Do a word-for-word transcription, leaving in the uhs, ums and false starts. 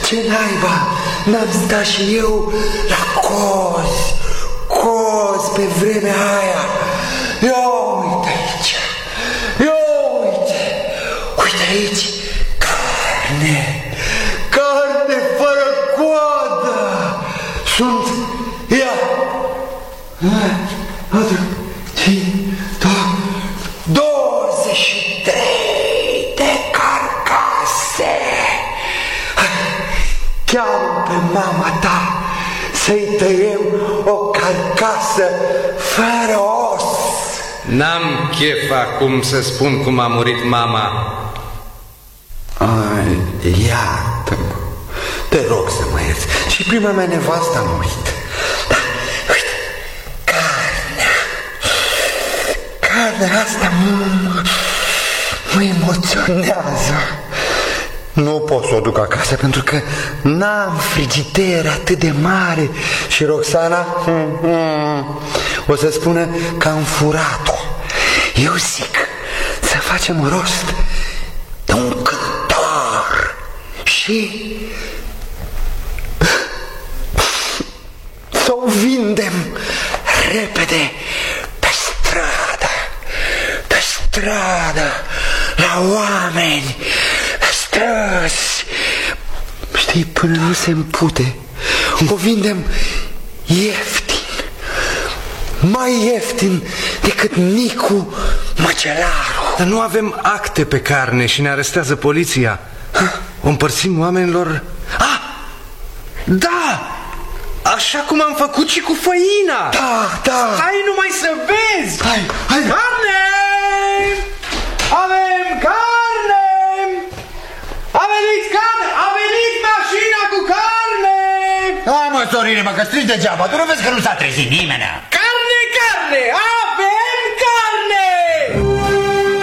Ce naiba, n-am stat și eu la coz, coz pe vremea aia. Ia uite aici, ia uite, uite aici, carne, carne fără coadă. Sunt, ia, patru, cinci, douăzeci și trei de carcase. Cheamă pe mama ta să-i tăiem o carcasă fără os. N-am chef acum să spun cum a murit mama. Ai, iată-mă, te rog să mă ierți. Și prima mea nevastă a murit. Dar, uite, carnea, carnea asta mă, mă emoționează. Nu pot să o duc acasă pentru că n-am frigider atât de mare. Și Roxana o să spună că am furat-o. Eu zic să facem rost de un cântar și să o vindem repede pe stradă, pe stradă, la oameni, pe străzi. Știi, până nu se împute. O vindem ieftin, mai ieftin decât Nicu Măcelaru. Dar nu avem acte pe carne și ne arestează poliția. O împărțim oamenilor. Ah! Da! Așa cum am făcut și cu făina. Da, da. Hai numai să vezi. Hai, hai. Carne! Avem carne! A venit carne! A venit mașina cu carne! Hai mă, Sorine, mă, că strigi degeaba. Tu nu vezi că nu s-a trezit nimeni? Carne, carne! A!